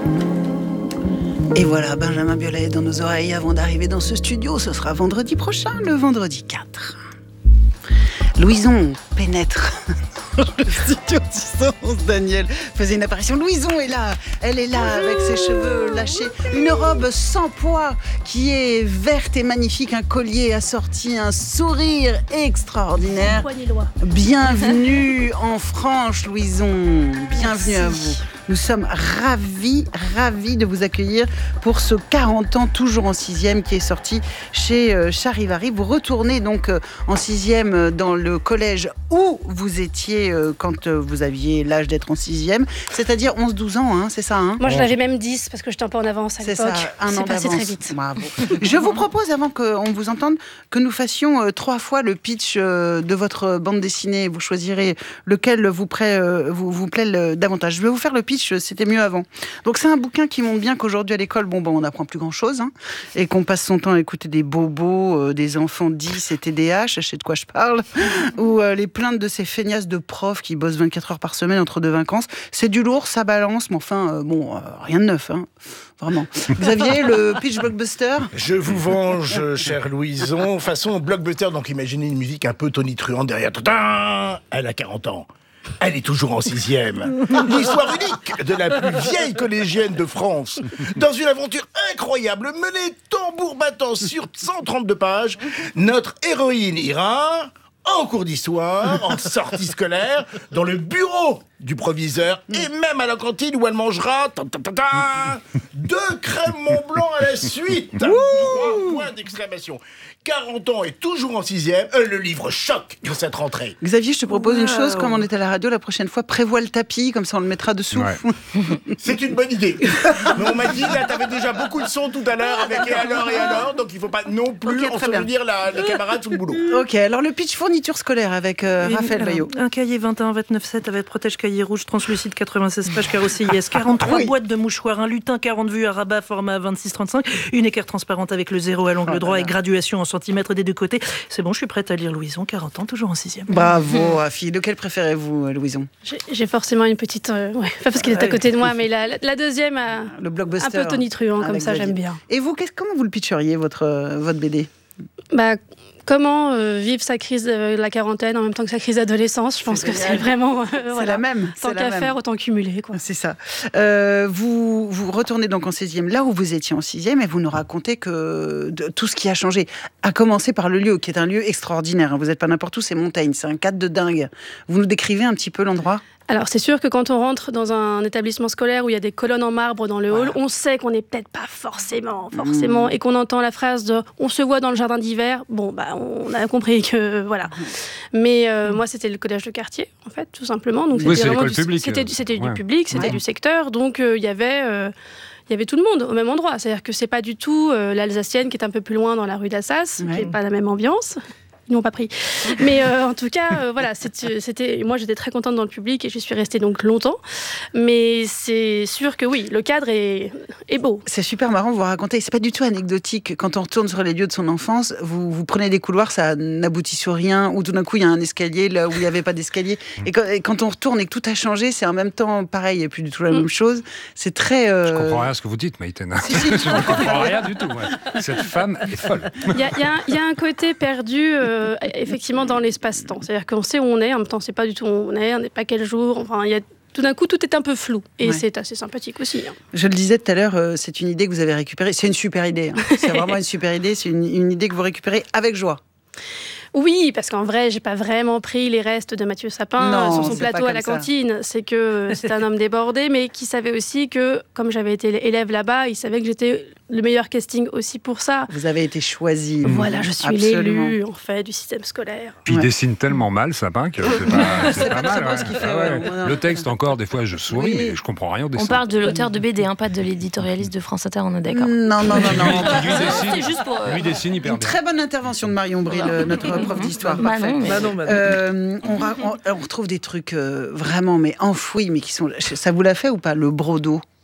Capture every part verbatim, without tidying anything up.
Et voilà, Benjamin Biolay dans nos oreilles avant d'arriver dans ce studio. Ce sera vendredi prochain, le vendredi quatre. Louison pénètre dans le studio Distance. Daniel faisait une apparition. Louison est là, elle est là avec ses cheveux lâchés, une robe sans poids qui est verte et magnifique, un collier assorti, un sourire extraordinaire. Bienvenue en France, Louison. Bienvenue à vous. Nous sommes ravis, ravis de vous accueillir pour ce quarante ans toujours en sixième qui est sorti chez euh, Charivari. Vous retournez donc euh, en sixième dans le collège où vous étiez euh, quand euh, vous aviez l'âge d'être en sixième, c'est-à-dire onze douze ans, hein, c'est ça hein. Moi, je l'avais même dix parce que j'étais un peu en avance à c'est l'époque. Ça, un c'est an passé d'avance. Très vite. Bravo. Je vous propose, avant qu'on vous entende, que nous fassions euh, trois fois le pitch euh, de votre bande dessinée. Vous choisirez lequel vous, plaît, euh, vous, vous plaît le, davantage. Je vais vous faire le pitch. C'était mieux avant. Donc c'est un bouquin qui montre bien qu'aujourd'hui à l'école, bon, bon on n'apprend plus grand-chose, hein, et qu'on passe son temps à écouter des bobos, euh, des enfants dix et T D A H, je sais de quoi je parle, ou euh, les plaintes de ces feignasses de profs qui bossent vingt-quatre heures par semaine entre deux vacances. C'est du lourd, ça balance, mais enfin, euh, bon, euh, rien de neuf, hein, vraiment. Xavier, le pitch blockbuster. Je vous venge, chère Louison, façon blockbuster, donc imaginez une musique un peu tonitruante derrière. Tadam, elle a quarante ans. Elle est toujours en sixième. L'histoire unique de la plus vieille collégienne de France. Dans une aventure incroyable, menée tambour battant sur cent trente-deux pages, notre héroïne ira en cours d'histoire, en sortie scolaire, dans le bureau du proviseur et même à la cantine où elle mangera ta, ta, ta, ta, deux crèmes Mont-Blanc à la suite. Trois points d'exclamation. quarante ans et toujours en sixième, euh, le livre choc de cette rentrée. Xavier, je te propose wow. une chose, comme on est à la radio, la prochaine fois, prévois le tapis, comme ça on le mettra dessous. Ouais. C'est une bonne idée. Mais on m'a dit, là, t'avais déjà beaucoup de sons tout à l'heure avec et alors et alors, donc il faut pas non plus okay, ensevelir les camarades sous le boulot. Ok, alors le pitch fourniture scolaire avec euh, Raphaël Vaillot. Un cahier vingt et un vingt-neuf sept avec protège cahier rouge translucide quatre-vingt-seize pages carrossier I S, quarante-trois oui. boîtes de mouchoirs, un lutin quarante vues à rabat format vingt-six trente-cinq, une équerre transparente avec le zéro à l'angle oh, droit et graduation en centimètres des deux côtés. C'est bon, je suis prête à lire Louison, quarante ans, toujours en sixième. Bravo, Rafi. Lequel préférez-vous, Louison? J'ai, j'ai forcément une petite... Euh, ouais, pas parce qu'elle est à côté de moi, mais la, la, la deuxième, euh, le blockbuster, un peu tonitruant, comme ça, j'aime bien. Et vous, comment vous le pitcheriez, votre, votre B D? Bah, comment euh, vivre sa crise de la quarantaine en même temps que sa crise d'adolescence? Je pense c'est que génial. C'est vraiment... Euh, c'est voilà. la même. Tant c'est qu'à la faire, autant cumuler. Quoi. C'est ça. Euh, vous, vous retournez donc en sixième, là où vous étiez en sixième, et vous nous racontez que de, tout ce qui a changé, à commencer par le lieu, qui est un lieu extraordinaire. Vous n'êtes pas n'importe où, c'est Montaigne, c'est un cadre de dingue. Vous nous décrivez un petit peu l'endroit? Alors, c'est sûr que quand on rentre dans un établissement scolaire où il y a des colonnes en marbre dans le hall, voilà. On sait qu'on n'est peut-être pas forcément, forcément, mmh. et qu'on entend la phrase de « on se voit dans le jardin d'hiver », bon, bah, on a compris que, voilà. Mmh. Mais euh, mmh. moi, c'était le collège de quartier, en fait, tout simplement. Donc, oui, c'était c'est l'école du, publique. C'était, c'était ouais. du public, c'était ouais. du secteur, donc il euh, y avait... Euh, il y avait tout le monde au même endroit. C'est-à-dire que c'est pas du tout euh, l'Alsacienne qui est un peu plus loin dans la rue d'Assas, ouais. qui n'est pas la même ambiance. Ils n'ont pas pris. Mais euh, en tout cas, euh, voilà, c'était, c'était, moi j'étais très contente dans le public et je suis restée donc longtemps. Mais c'est sûr que oui, le cadre est, est beau. C'est super marrant, vous racontez, c'est pas du tout anecdotique. Quand on retourne sur les lieux de son enfance, vous, vous prenez des couloirs, ça n'aboutit sur rien, ou tout d'un coup il y a un escalier là où il n'y avait pas d'escalier. Et quand, et quand on retourne et que tout a changé, c'est en même temps pareil, il n'y a plus du tout la mm. même chose. C'est très... Euh... Je comprends rien à ce que vous dites, Maïten. Si, si. Je ne comprends rien du tout. Ouais. Cette femme est folle. Il y, y, y a un côté perdu... Euh, effectivement dans l'espace-temps, c'est-à-dire qu'on sait où on est, en même temps on ne sait pas du tout où on est, on n'est pas quel jour, enfin il y a tout d'un coup tout est un peu flou et ouais. c'est assez sympathique aussi. Hein. Je le disais tout à l'heure, euh, c'est une idée que vous avez récupérée, c'est une super idée, hein. C'est vraiment une super idée, c'est une, une idée que vous récupérez avec joie. Oui, parce qu'en vrai, j'ai pas vraiment pris les restes de Mathieu Sapin non, sur son plateau à la ça. cantine. C'est que c'est un homme débordé, mais qui savait aussi que, comme j'avais été élève là-bas, il savait que j'étais le meilleur casting aussi pour ça. Vous avez été choisie. Voilà, je suis Absolument. l'élu, en fait, du système scolaire. Puis ouais. il dessine tellement mal, Sapin, que c'est pas, c'est c'est pas pas mal. Ouais. Ce qu'il fait, ah ouais. Ouais. Le texte, encore, des fois, je souris, oui. mais je comprends rien au dessin. On parle de l'auteur de B D, hein, pas de l'éditorialiste de France Inter, on est d'accord. Non, non, non, non. Lui dessine, juste pour, euh... lui dessine hyper Une bien. très bonne intervention de Marion Bril, notre prof d'histoire. Bah non, mais... bah non, bah non. Euh, on, on, on retrouve des trucs euh, vraiment mais enfouis, mais qui sont. Ça vous l'a fait ou pas, le brodo?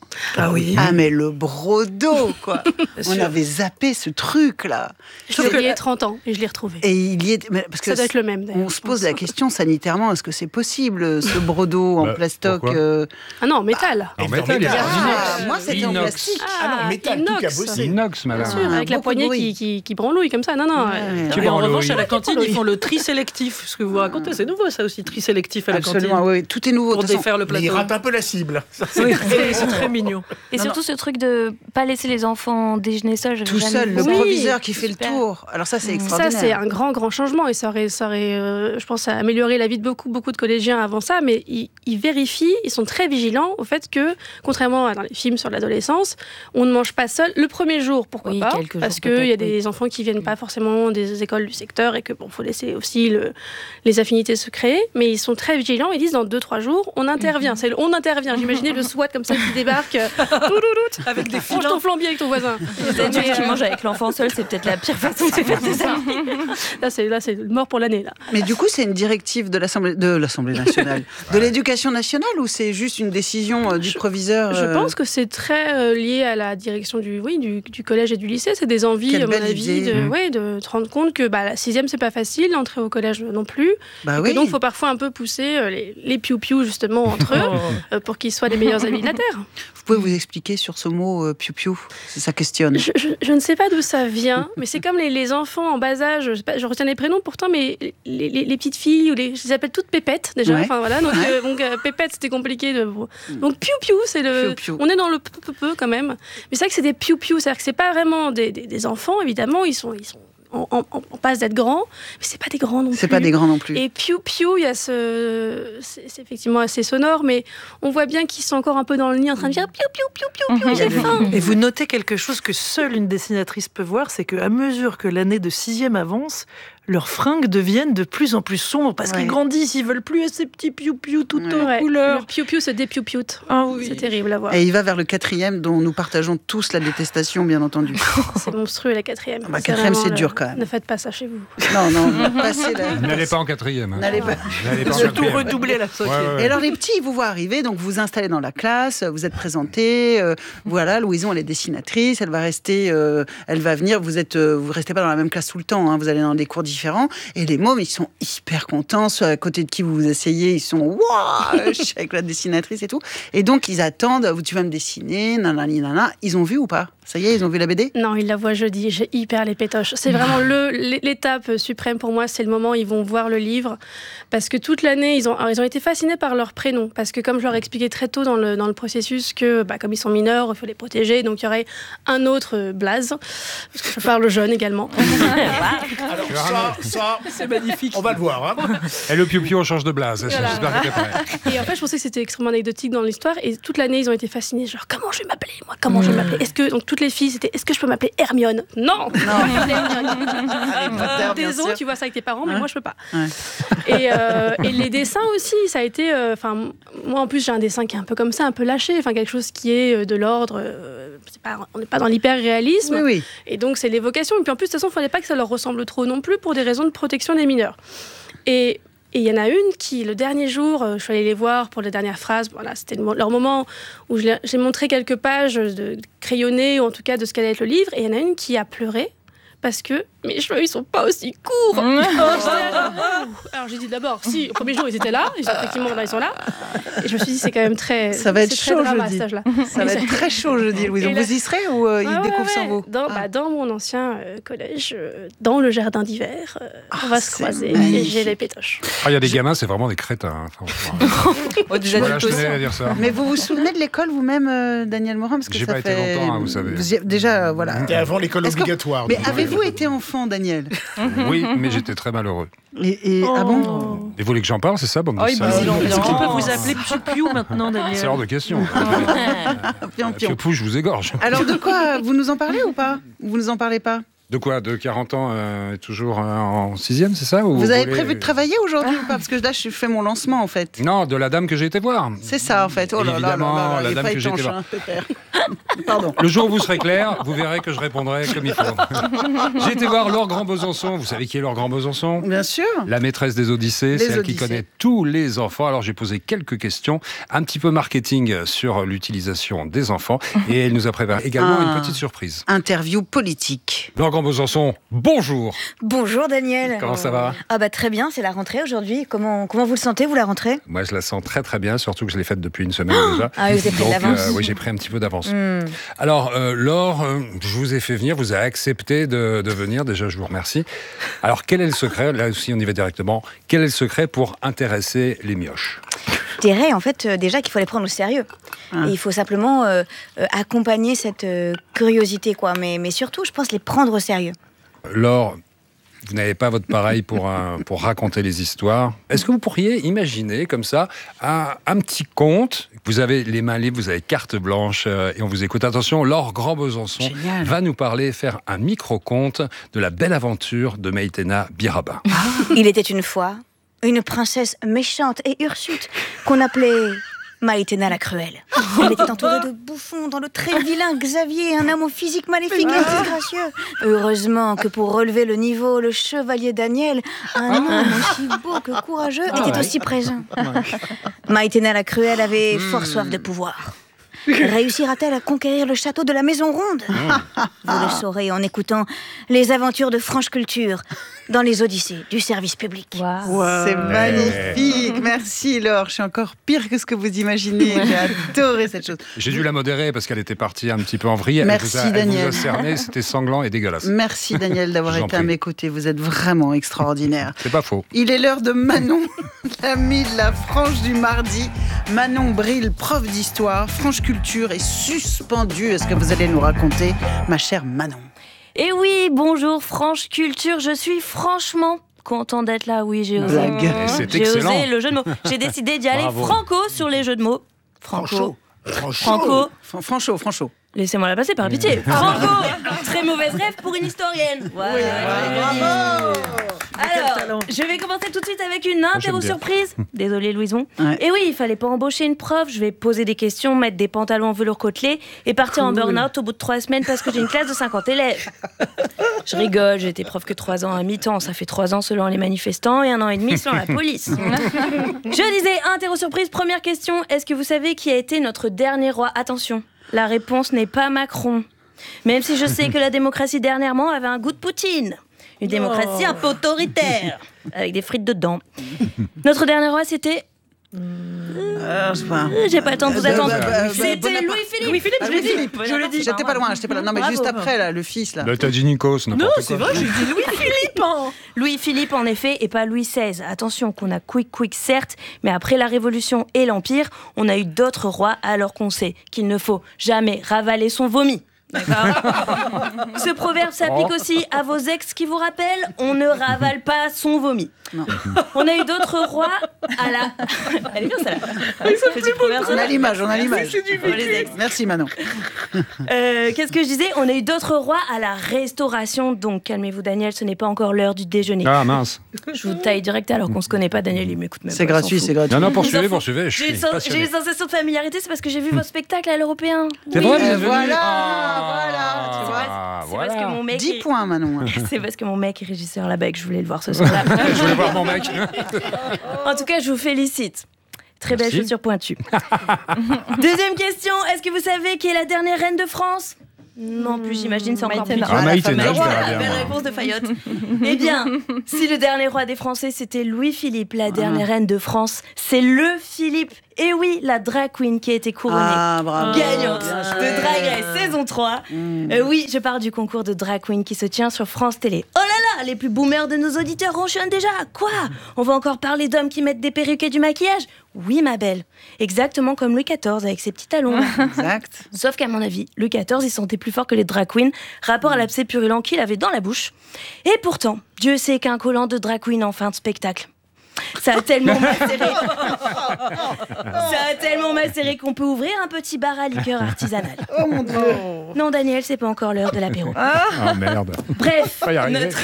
Ah oui. Ah mais le brodo, quoi. On sûr. avait zappé ce truc-là. Je l'ai il y a trente ans et je l'ai retrouvé. Et il y est... mais parce que Ça doit être le même, d'ailleurs. on se pose la question sanitairement, est-ce que c'est possible, ce brodo en Bah, plastoc pourquoi euh, Ah non, en métal. En Et métal, il est dans métal. Ah, moi c'était en Inox. plastique. Ah non, métal, tout inox. a bossé. Inox, madame. Bien sûr, Ah, avec la beaucoup poignée de bruit. qui, qui, qui branlouille comme ça. Non, non. Ouais. euh, Tu Et en branlouilles. revanche, à la cantine, ils font le tri sélectif. Ce que vous racontez, c'est nouveau, ça aussi, tri sélectif à la Absolument, cantine. oui, tout est nouveau. Pour De toute façon, défaire le Mais il plateau. rate un peu la cible. Oui, c'est c'est très mignon. Et Non, surtout ce truc de pas laisser les enfants déjeuner seuls. j'avais tout jamais seul, vu le ça. Oui, proviseur qui fait super. le tour. Alors ça, c'est Mm. Ça, extraordinaire. c'est un grand, grand changement et ça aurait, ça aurait euh, je pense, amélioré la vie de beaucoup, beaucoup de collégiens avant ça. Mais ils, ils vérifient, ils sont très vigilants au fait que, contrairement à dans les films sur l'adolescence, on ne mange pas seul le premier jour. Pourquoi Oui, pas quelques jours Parce qu'il y a peut-être, des enfants qui viennent pas forcément des écoles du secteur et que bon, faut laisser aussi le, les affinités se créer. Mais ils sont très vigilants. Ils disent dans deux, trois jours, on intervient. C'est le on intervient. J'imaginais le SWAT comme ça qui débarque. euh, toulouloute, Avec des Range ton filants. flambier avec ton voisin. Les adultes qui mangent avec l'enfant seul, c'est peut-être la pire façon de se faire des amis. Là, c'est là, c'est mort pour l'année là. Mais du coup, c'est une directive de l'Assemblée de l'Assemblée nationale, de l'éducation nationale, ou c'est juste une décision euh, du proviseur Je euh, pense que c'est très euh, lié à la direction du, oui, du, du collège et du lycée. C'est des envies, Quelle à mon belle avis, idée. de, Mmh. ouais, de te rendre compte que bah, la sixième, c'est pas facile, l'entrée au collège non plus. Bah Et oui. donc, il faut parfois un peu pousser euh, les, les piou-piou, justement, entre eux, euh, pour qu'ils soient les meilleurs amis de la Terre. Vous pouvez vous expliquer sur ce mot euh, piou-piou? C'est ça questionne. Je, je- je ne sais pas d'où ça vient, mais c'est comme les, les enfants en bas âge. Je, sais pas, je retiens les prénoms pourtant, mais les, les- les petites filles, ou les, je les appelle toutes pépettes déjà. Ouais. Enfin voilà, donc, Ouais. euh, donc euh, pépette, c'était compliqué. De... Donc piou piou, c'est le. Piou-piou. On est dans le peu peu peu quand même. Mais c'est vrai que c'est des piou piou, c'est-à-dire que c'est pas vraiment des, des- des enfants évidemment. Ils sont ils sont en, en- en passe d'être grands, mais c'est pas des grands non plus. C'est pas des grands non plus. Et piou piou, il y a ce, c'est c'est effectivement assez sonore, mais on voit bien qu'ils sont encore un peu dans le nid en train de dire piou piou piou piou piou, j'ai faim. Et vous notez quelque chose que seule une dessinatrice peut voir, c'est qu'à mesure que l'année de sixième avance, leurs fringues deviennent de plus en plus sombres parce Ouais. qu'ils grandissent, ils veulent plus ces petits piou-piou tout Ouais. en Ouais, couleur. le piou piou se dépiou-pioute. Ah oui. C'est terrible à voir. Et il va vers le quatrième, dont nous partageons tous la détestation, bien entendu. C'est monstrueux la quatrième. bah, quatrième, vraiment c'est le- dur, quand même. Ne faites pas ça chez vous. Non, non, passez la... N'allez pas en quatrième. hein. N'allez pas. N'allez pas en Surtout quatrième. redoubler la Ouais, cinquième. ouais, ouais. Et alors les petits, ils vous voient arriver, donc vous vous installez dans la classe, vous êtes présentés, euh, voilà, Louison elle est dessinatrice, elle va rester, euh, elle va venir, vous êtes, euh, vous restez pas dans la même classe tout le temps, hein, vous allez dans des cours différents, et les mômes ils sont hyper contents, ceux à côté de qui vous vous asseyez, ils sont waouh, je suis avec la dessinatrice et tout, et donc ils attendent, tu vas me dessiner, nanani nana, ils ont vu ou pas? Ça y est, ils ont vu la B D? Non, ils la voient jeudi. J'ai hyper les pétoches. C'est vraiment le, l'étape suprême pour moi. C'est le moment où ils vont voir le livre. Parce que toute l'année, ils ont, alors, ils ont été fascinés par leur prénom. Parce que comme je leur ai expliqué très tôt dans le, dans le processus que bah, comme ils sont mineurs, il faut les protéger. Donc il y aurait un autre euh, Blaze. Parce que je parle jeune également. Alors ça, ça, C'est magnifique. on va le voir. Hein. Et le piou-piou, on change de blase. Voilà. J'espère que t'es prêt. Et en fait, je pensais que c'était extrêmement anecdotique dans l'histoire. Et toute l'année, ils ont été fascinés. Genre, comment je vais m'appeler, moi? Comment je vais m'appeler? Est-ce que, donc, toutes les filles, c'était, est-ce que je peux m'appeler Hermione? Non! Potter, bien Désolé, sûr. tu vois ça avec tes parents, mais Ouais. moi, je peux pas. Ouais. Et, euh, et les dessins aussi, ça a été. Enfin, moi, en plus, j'ai un dessin qui est un peu comme ça, un peu lâché. Enfin, quelque chose qui est euh, de l'ordre. euh, c'est pas, on n'est pas dans l'hyper-réalisme. Oui, oui. Et donc, c'est l'évocation. Et puis, en plus, de toute façon, il ne fallait pas que ça leur ressemble trop non plus pour des raisons de protection des mineurs. Et et il y en a une qui, le dernier jour, euh, je suis allée les voir pour les dernières phrases. Voilà, c'était le mo- leur moment où je l'ai- j'ai montré quelques pages de crayonnées, ou en tout cas de ce qu'allait être le livre. Et il y en a une qui a pleuré parce que mes cheveux, ils sont pas aussi courts. Alors, j'étais là, genre, ouh. Alors, j'ai dit d'abord, si, au premier jour, ils étaient là. Ils sont, effectivement, là, ils sont là. Et je me suis dit, c'est quand même très. Ça va être c'est chaud, très drama, jeudi. cet âge-là. Ça va être très chaud jeudi, Louison. Et là- Vous y serez ou euh, ils Ah ouais, découvrent ouais, sans ouais. vous? Dans, Ah. bah, dans mon ancien euh, collège, euh, dans le jardin d'hiver, euh, Ah, on va se c'est croiser. Et magnifique. j'ai les pétoches. Ah, il y a des gamins, c'est vraiment des crétins. hein. Enfin, enfin, Oh, déjà, voilà, des je tenais potions. à dire ça. Mais vous vous souvenez de l'école vous-même, euh, Daniel Morin? Parce que J'ai ça pas été fait... longtemps, hein, vous savez. y- Déjà, euh, voilà. C'était avant l'école Est-ce que- obligatoire. Mais donc, avez-vous euh, été enfant, Daniel? Oui, mais j'étais très malheureux. Et, et- Ah bon? Et vous voulez que j'en parle, c'est ça, bande de Oh, il salauds bousille Est-ce qu'on peut l'ambiance. vous appeler Piou-Piou maintenant, Daniel? C'est hors de question. Pion, pion. Piou-piou, je vous égorge. Alors de quoi? Vous nous en parlez ou pas? Vous nous en parlez pas? De quoi? De quarante ans, euh, toujours euh, en sixième, c'est ça? Ou Vous avez voulez- prévu de travailler aujourd'hui ou pas? Parce que là, je fais mon lancement en fait. Non, de la dame que j'ai été voir. C'est ça en fait. Oh là là là Évidemment, là là, la il est dame pas que j'ai été étanche, voir. hein, Pépère. Pardon. Le jour où vous serez clair, vous verrez que je répondrai comme il faut. J'ai été voir Laure Grand-Besançon. Vous savez qui est Laure Grand-Besançon ? Bien sûr. La maîtresse des Odyssées, Les c'est elle Odyssées. qui connaît tous les enfants. Alors j'ai posé quelques questions, un petit peu marketing sur l'utilisation des enfants. Et elle nous a préparé également Ah. une petite surprise. Interview politique. Laure Grand-Besançon, bonjour. Bonjour Daniel. Comment ça va ? Ah bah très bien, c'est la rentrée aujourd'hui. Comment, comment vous le sentez, vous, la rentrée ? Moi, je la sens très très bien, surtout que je l'ai faite depuis une semaine déjà. Ah, vous avez pris de Donc, l'avance. euh, oui, j'ai pris un petit peu d'avance. Hmm. Alors, euh, Laure, euh, je vous ai fait venir, vous avez accepté de, de venir, déjà je vous remercie. Alors, quel est le secret ? Là aussi, on y va directement. Quel est le secret pour intéresser les mioches ? Je dirais en fait euh, déjà qu'il faut les prendre au sérieux. Ah. Et il faut simplement euh, euh, accompagner cette euh, curiosité, quoi. Mais, mais surtout, je pense les prendre au sérieux. Laure, vous n'avez pas votre pareil pour, un, pour raconter les histoires. Est-ce que vous pourriez imaginer comme ça un, un petit conte ? Vous avez les mains libres, vous avez carte blanche euh, et on vous écoute. Attention, Laure Grand-Besançon Génial. va nous parler, faire un micro-conte de la belle aventure de Maïtena Biraba. Il était une fois une princesse méchante et hirsute qu'on appelait Maïtena la Cruelle. Elle était entourée de bouffons dans le très vilain Xavier, un homme au physique maléfique et disgracieux. Heureusement que pour relever le niveau, le chevalier Daniel, un homme aussi beau que courageux, était aussi présent. Maïtena la Cruelle avait fort soif de pouvoir. Réussira-t-elle à conquérir le château de la Maison Ronde ? Vous le saurez en écoutant les aventures de Franche Culture dans les Odyssées du service public. Wow. C'est magnifique. Merci Laure. Je suis encore pire que ce que vous imaginez. J'ai adoré cette chose. J'ai dû la modérer parce qu'elle était partie un petit peu en vrille. Elle Merci, vous a, elle Daniel. vous a cerné, c'était sanglant et dégueulasse. Merci Daniel d'avoir Je vous en été à prie. mes côtés. Vous êtes vraiment extraordinaire. C'est pas faux. Il est l'heure de Manon, l'amie de la frange du mardi. Manon Bril, prof d'histoire, franche culture et suspendue. Est-ce que vous allez nous raconter, ma chère Manon ? Et oui, bonjour Franche Culture, je suis franchement content d'être là. Oui, j'ai osé. Blague. Et c'est J'ai excellent. osé le jeu de mots. J'ai décidé d'y aller Bravo. franco sur les jeux de mots. Franco. Franchement. Franco. Fran- Franchot, Franchot. Laissez-moi la passer par pitié. Franco. Très mauvaise rêve pour une historienne. Voilà. Alors, je vais commencer tout de suite avec une interro bien. surprise. Désolé Louison. Ouais. Et oui, il fallait pas embaucher une prof. Je vais poser des questions, mettre des pantalons en velours côtelé et partir en Cool. burn-out au bout de trois semaines parce que j'ai une classe de cinquante élèves. Je rigole, j'ai été prof que trois ans à mi-temps. Ça fait trois ans selon les manifestants et un an et demi selon la police. Je disais, interro surprise, première question. Est-ce que vous savez qui a été notre dernier roi ? Attention, la réponse n'est pas Macron. Même si je sais que la démocratie dernièrement avait un goût de Poutine. Une démocratie un peu autoritaire, avec des frites dedans. Notre dernier roi, c'était... Euh, je sais pas. Euh, J'ai pas le temps de vous Euh, attendre. bah, bah, bah, C'était Bonaparte. Louis-Philippe. Louis-Philippe, Ah, je l'ai dit. Louis-Philippe, Je l'ai dit. J'étais pas loin, j'étais pas loin. Non, mais Bravo. juste après, là, le fils, là. Là, t'as dit Nikos, n'importe Non, quoi. c'est vrai, j'ai dit Louis-Philippe. hein. Louis-Philippe, en effet, et pas Louis seize. Attention, qu'on a quick quick, certes, mais après la Révolution et l'Empire, on a eu d'autres rois, alors qu'on sait qu'il ne faut jamais ravaler son vomi. D'accord. Ce proverbe s'applique aussi à vos ex qui vous rappellent on ne ravale pas son vomi. Non. On a eu d'autres rois à la. Elle est bien celle-là. Petit proverbe, On a l'image, on a l'image. Oh, les ex. Merci Manon. Euh, Qu'est-ce que je disais ? On a eu d'autres rois à la Restauration. Donc calmez-vous, Daniel, ce n'est pas encore l'heure du déjeuner. Ah mince. Je vous taille direct alors qu'on se connaît pas, Daniel. Il m'écoute même C'est pas, il s'en gratuit, fout. c'est gratuit. Non, non, Ils poursuivez, s'en poursuivez. Je J'ai suis une, sen- j'ai passionné. une sensation de familiarité, c'est parce que j'ai vu votre spectacle à l'Européen. C'est Oui. vrai, vous Euh, êtes venu voilà, Ah, voilà, tu vois. ah, C'est parce que voilà. mon mec. dix est- points, Manon. C'est parce que mon mec est régisseur là-bas et que je voulais le voir ce soir-là. Je voulais voir mon mec. En tout cas, je vous félicite. Très belle Merci. chaussure pointue. Deuxième question, est-ce que vous savez qui est la dernière reine de France ? Non plus, j'imagine, c'est encore plus dur. Ah, Maïtena, je Voilà, verrai bien. belle moi. réponse de Fayotte. Eh bien, si le dernier roi des Français c'était Louis-Philippe, la dernière reine de France, c'est le Philippe. Et oui, la drag queen qui a été couronnée. Ah, bravo. Gagnante Bien de joué. Drag Race saison trois. Mm. Euh, oui, je parle du concours de drag queen qui se tient sur France Télé. Oh là là, les plus boomers de nos auditeurs ronchonnent déjà. Quoi ? On va encore parler d'hommes qui mettent des perruques et du maquillage ? Oui, ma belle. Exactement comme Louis quatorze avec ses petits talons. Exact. Sauf qu'à mon avis, Louis quatorze, il sentait plus fort que les drag queens, rapport à l'abcès purulent qu'il avait dans la bouche. Et pourtant, Dieu sait qu'un collant de drag queen en fin de spectacle. Ça a tellement macéré. Ça a tellement macéré qu'on peut ouvrir un petit bar à liqueur artisanal. Oh mon Dieu. Non, Daniel, c'est pas encore l'heure de l'apéro. Ah merde. Bref, Pas y arriver. notre,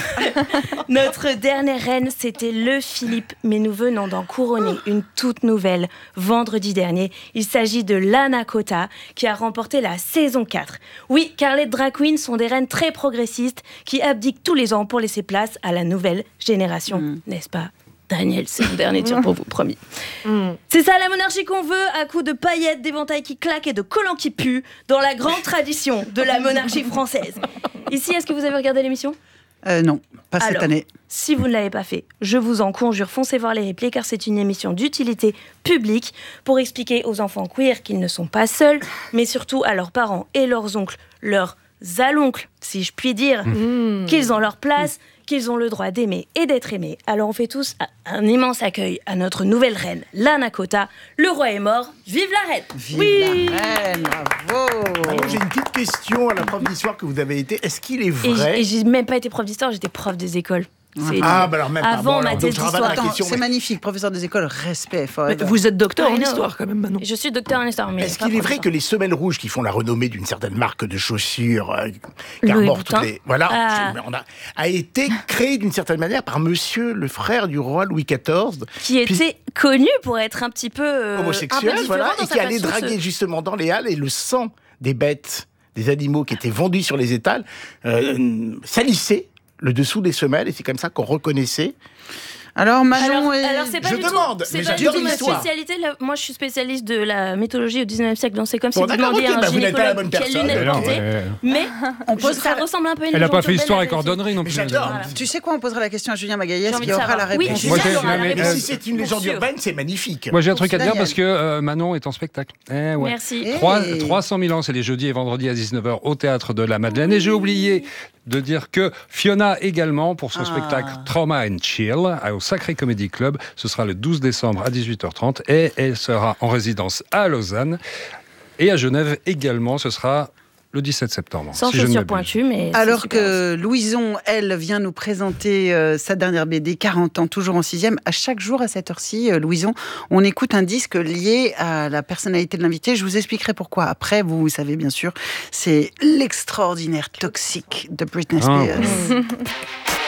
notre dernière reine, c'était le Philippe, mais nous venons d'en couronner une toute nouvelle vendredi dernier. Il s'agit de Lana Kota, qui a remporté la saison quatre. Oui, car les drag queens sont des reines très progressistes qui abdiquent tous les ans pour laisser place à la nouvelle génération, mmh. n'est-ce pas Daniel, c'est mon dernier tir pour vous, promis. Mm. C'est ça la monarchie qu'on veut, à coups de paillettes, d'éventails qui claquent et de collants qui puent, dans la grande tradition de la monarchie française. Ici, est-ce que vous avez regardé l'émission ? euh, Non, pas Alors, cette année. Si vous ne l'avez pas fait, je vous en conjure, foncez voir les replays, car c'est une émission d'utilité publique pour expliquer aux enfants queer qu'ils ne sont pas seuls, mais surtout à leurs parents et leurs oncles, leurs aloncles, si je puis dire, mmh. qu'ils ont leur place, qu'ils ont le droit d'aimer et d'être aimés. Alors on fait tous un immense accueil à notre nouvelle reine, Lana Kota. Le roi est mort, vive la reine. Vive oui. la reine, bravo. Alors, j'ai une petite question à la prof d'histoire que vous avez été. Est-ce qu'il est vrai... Et j'ai même pas été prof d'histoire, j'étais prof des écoles. C'est ah, bah alors même pas. Avant bon, ma alors, thèse d'histoire. Attends, question, c'est mais... magnifique, professeur des écoles, respect. Vous êtes docteur en histoire quand même, Manon. Je suis docteur en histoire, mais est-ce qu'il est vrai que les semelles rouges qui font la renommée d'une certaine marque de chaussures, euh, qui arborent toutes les, voilà, ah. on a, a été créé d'une certaine manière par Monsieur le frère du roi Louis quatorze, qui était puis, connu pour être un petit peu euh, homosexuel, un peu voilà, et qui allait façon, draguer ce... justement dans les halles et le sang des bêtes, des animaux qui étaient vendus sur les étals, euh, salissait le dessous des semelles, et c'est comme ça qu'on reconnaissait. Alors, Manon alors, est... alors c'est pas je du demande, tout, c'est mais pas du tout ma spécialité. Là, moi, je suis spécialiste de la mythologie au dix-neuvième siècle, donc c'est comme bon, si vous demandiez okay, à un bah, gynécologue quelle lunette porter. Mais on pose ça ressemble un peu à une Elle n'a pas fait histoire histoire et cordonnerie non plus. J'adore. Voilà. Tu sais quoi, on posera la question à Julien Magaillès qui aura la oui, réponse. Moi, j'ai, non, mais, mais si c'est une légende urbaine, c'est magnifique. Moi, j'ai un truc à te dire parce que euh, Manon est en spectacle. Eh, ouais. Merci. trois cent mille ans, c'est les jeudis et vendredis à dix-neuf heures au Théâtre de la Madeleine. Et j'ai oublié de dire que Fiona également, pour son ah. spectacle Trauma and Chill, au Sacré Comedy Club, ce sera le douze décembre à dix-huit heures trente, et elle sera en résidence à Lausanne. Et à Genève également, ce sera le dix-sept septembre. Sans si chaussures pointues, mais... Alors que Louison, elle, vient nous présenter euh, sa dernière B D, quarante ans, toujours en sixième. À chaque jour, à cette heure-ci, euh, Louison, on écoute un disque lié à la personnalité de l'invité. Je vous expliquerai pourquoi. Après, vous, vous savez bien sûr, c'est l'extraordinaire Toxic de Britney Spears. Oh.